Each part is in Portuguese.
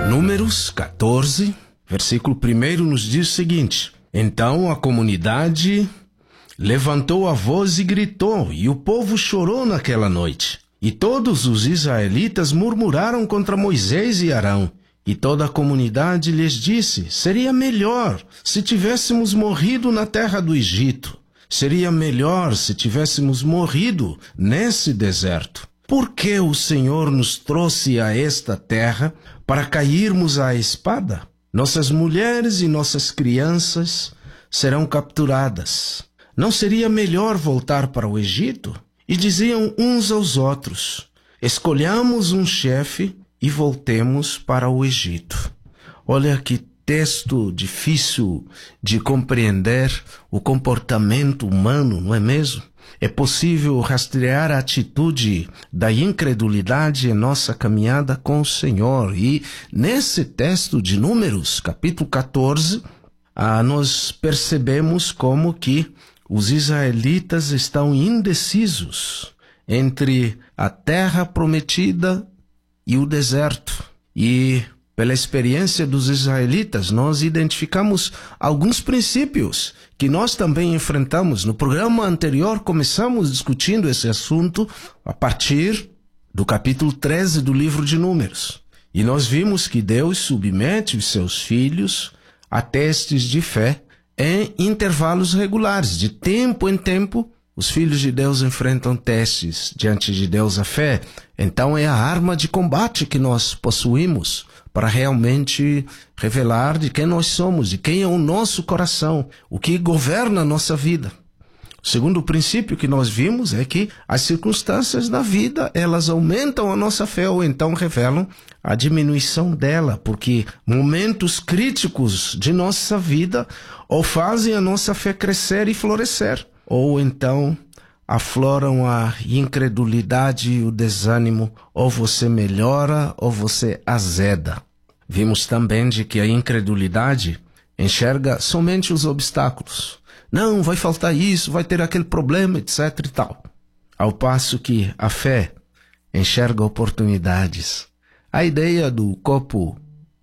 Números 14, versículo 1 nos diz o seguinte: Então a comunidade levantou a voz e gritou, e o povo chorou naquela noite. E todos os israelitas murmuraram contra Moisés e Arão. E toda a comunidade lhes disse: Seria melhor se tivéssemos morrido na terra do Egito. Seria melhor se tivéssemos morrido nesse deserto. Por que o Senhor nos trouxe a esta terra para cairmos à espada? Nossas mulheres e nossas crianças serão capturadas. Não seria melhor voltar para o Egito? E diziam uns aos outros: Escolhamos um chefe e voltemos para o Egito. Olha que texto difícil de compreender o comportamento humano, não é mesmo? É possível rastrear a atitude da incredulidade em nossa caminhada com o Senhor. E nesse texto de Números, capítulo 14, nós percebemos como que os israelitas estão indecisos entre a terra prometida e o deserto. E pela experiência dos israelitas, nós identificamos alguns princípios que nós também enfrentamos. No programa anterior, começamos discutindo esse assunto a partir do capítulo 13 do livro de Números. E nós vimos que Deus submete os seus filhos a testes de fé em intervalos regulares. De tempo em tempo, os filhos de Deus enfrentam testes diante de Deus. A fé, então, é a arma de combate que nós possuímos para realmente revelar de quem nós somos, de quem é o nosso coração, o que governa a nossa vida. O segundo princípio que nós vimos é que as circunstâncias da vida, elas aumentam a nossa fé ou então revelam a diminuição dela, porque momentos críticos de nossa vida ou fazem a nossa fé crescer e florescer, ou então afloram a incredulidade e o desânimo, ou você melhora ou você azeda. Vimos também de que a incredulidade enxerga somente os obstáculos. Não, vai faltar isso, vai ter aquele problema, etc e tal. Ao passo que a fé enxerga oportunidades. A ideia do copo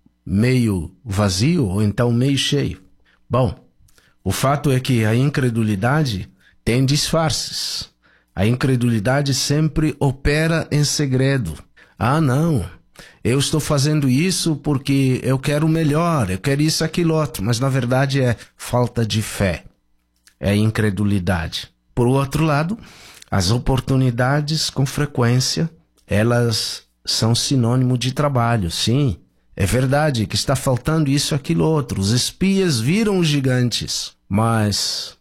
meio vazio ou então meio cheio. Bom, o fato é que a incredulidade tem disfarces. A incredulidade sempre opera em segredo. Não, eu estou fazendo isso porque eu quero melhor, eu quero isso, aquilo, outro. Mas na verdade é falta de fé. É incredulidade. Por outro lado, as oportunidades, com frequência, elas são sinônimo de trabalho. Sim, é verdade que está faltando isso, aquilo, outro. Os espias viram os gigantes, mas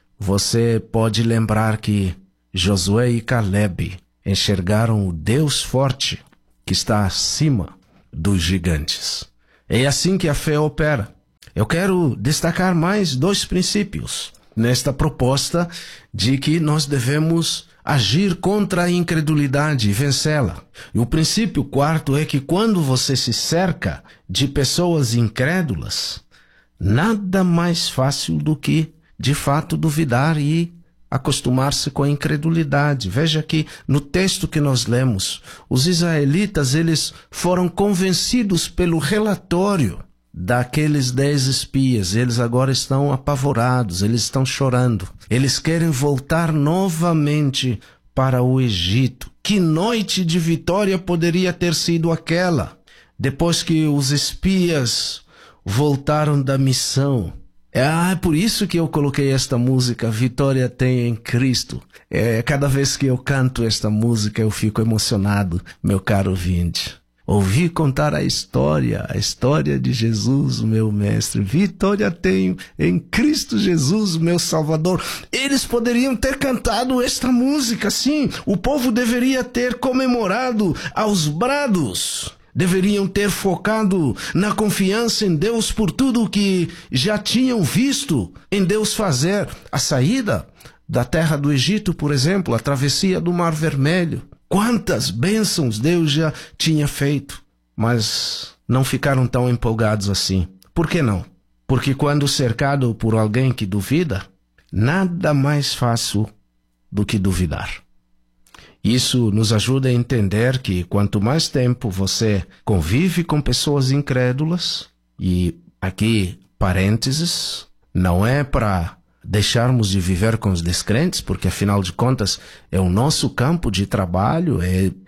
você pode lembrar que Josué e Caleb enxergaram o Deus forte que está acima dos gigantes. É assim que a fé opera. Eu quero destacar mais 2 princípios nesta proposta de que nós devemos agir contra a incredulidade e vencê-la. E o princípio 4 é que quando você se cerca de pessoas incrédulas, nada mais fácil do que, de fato, duvidar e acostumar-se com a incredulidade. Veja que no texto que nós lemos, os israelitas, eles foram convencidos pelo relatório daqueles 10 espias. Eles agora estão apavorados, eles estão chorando. Eles querem voltar novamente para o Egito. Que noite de vitória poderia ter sido aquela? Depois que os espias voltaram da missão. É por isso que eu coloquei esta música, Vitória Tem em Cristo. Cada vez que eu canto esta música eu fico emocionado, meu caro ouvinte. Ouvi contar a história de Jesus, o meu mestre. Vitória tenho em Cristo Jesus, o meu Salvador. Eles poderiam ter cantado esta música, sim. O povo deveria ter comemorado aos brados. Deveriam ter focado na confiança em Deus por tudo o que já tinham visto em Deus fazer. A saída da terra do Egito, por exemplo, a travessia do Mar Vermelho. Quantas bênçãos Deus já tinha feito, mas não ficaram tão empolgados assim. Por que não? Porque quando cercado por alguém que duvida, nada mais fácil do que duvidar. Isso nos ajuda a entender que quanto mais tempo você convive com pessoas incrédulas, e aqui parênteses, não é para deixarmos de viver com os descrentes, porque afinal de contas é o nosso campo de trabalho,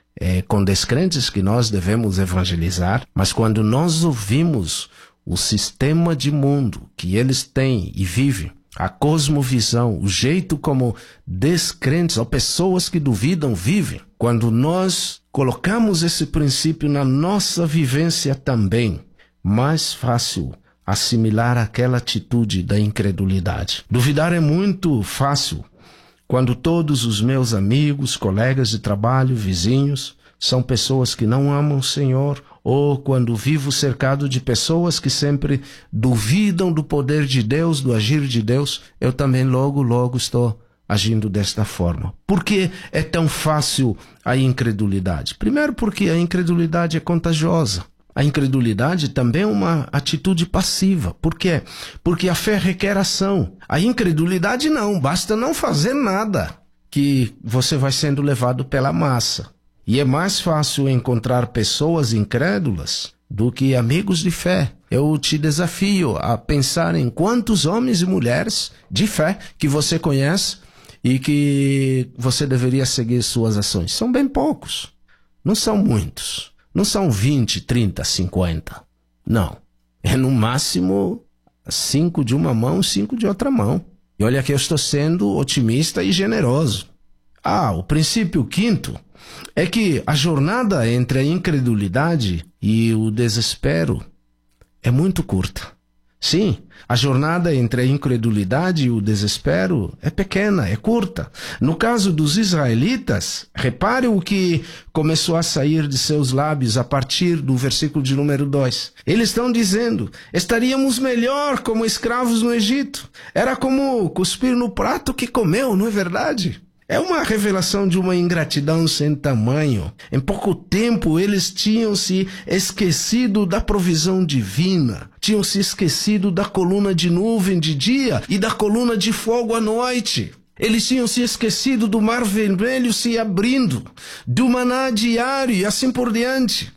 é com descrentes que nós devemos evangelizar, mas quando nós ouvimos o sistema de mundo que eles têm e vivem, a cosmovisão, o jeito como descrentes ou pessoas que duvidam vivem, quando nós colocamos esse princípio na nossa vivência também, mais fácil assimilar aquela atitude da incredulidade. Duvidar é muito fácil quando todos os meus amigos, colegas de trabalho, vizinhos, são pessoas que não amam o Senhor, ou quando vivo cercado de pessoas que sempre duvidam do poder de Deus, do agir de Deus, eu também logo estou agindo desta forma. Por que é tão fácil a incredulidade? Primeiro porque a incredulidade é contagiosa. A incredulidade também é uma atitude passiva. Por quê? Porque a fé requer ação. A incredulidade não, basta não fazer nada, que você vai sendo levado pela massa. E é mais fácil encontrar pessoas incrédulas do que amigos de fé. Eu te desafio a pensar em quantos homens e mulheres de fé que você conhece e que você deveria seguir suas ações. São bem poucos. Não são muitos. Não são 20, 30, 50. Não. É no máximo 5 de uma mão, 5 de outra mão. E olha que eu estou sendo otimista e generoso. O princípio quinto é que a jornada entre a incredulidade e o desespero é muito curta. Sim, a jornada entre a incredulidade e o desespero é pequena, é curta. No caso dos israelitas, repare o que começou a sair de seus lábios a partir do versículo de número 2. Eles estão dizendo: estaríamos melhor como escravos no Egito. Era como cuspir no prato que comeu, não é verdade? É uma revelação de uma ingratidão sem tamanho. Em pouco tempo eles tinham se esquecido da provisão divina. Tinham se esquecido da coluna de nuvem de dia e da coluna de fogo à noite. Eles tinham se esquecido do mar vermelho se abrindo, do maná diário e assim por diante.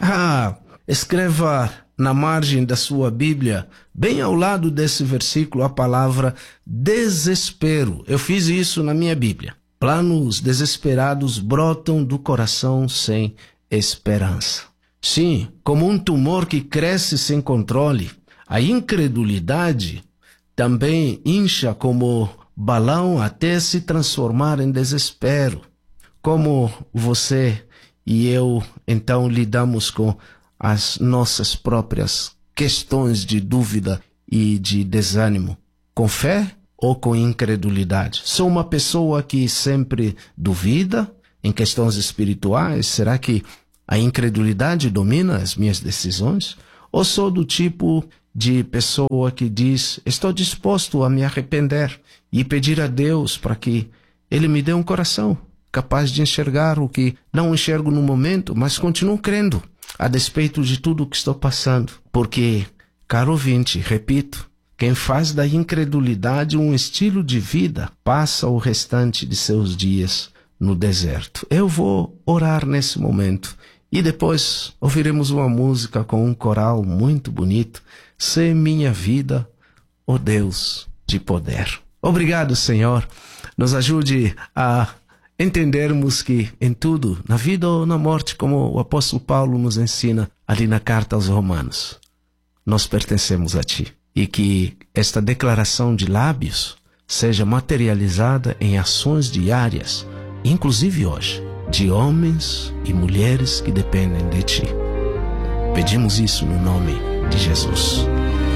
Escreva na margem da sua Bíblia, bem ao lado desse versículo, a palavra desespero. Eu fiz isso na minha Bíblia. Planos desesperados brotam do coração sem esperança. Sim, como um tumor que cresce sem controle, a incredulidade também incha como balão até se transformar em desespero. Como você e eu, então, lidamos com as nossas próprias questões de dúvida e de desânimo? Com fé ou com incredulidade? Sou uma pessoa que sempre duvida em questões espirituais? Será que a incredulidade domina as minhas decisões? Ou sou do tipo de pessoa que diz: estou disposto a me arrepender e pedir a Deus para que Ele me dê um coração capaz de enxergar o que não enxergo no momento, mas continuo crendo, a despeito de tudo o que estou passando. Porque, caro ouvinte, repito, quem faz da incredulidade um estilo de vida passa o restante de seus dias no deserto. Eu vou orar nesse momento e depois ouviremos uma música com um coral muito bonito. Sê minha vida, ó Deus de poder. Obrigado, Senhor. Nos ajude a entendermos que em tudo, na vida ou na morte, como o apóstolo Paulo nos ensina ali na carta aos Romanos, nós pertencemos a Ti. E que esta declaração de lábios seja materializada em ações diárias, inclusive hoje, de homens e mulheres que dependem de Ti. Pedimos isso no nome de Jesus.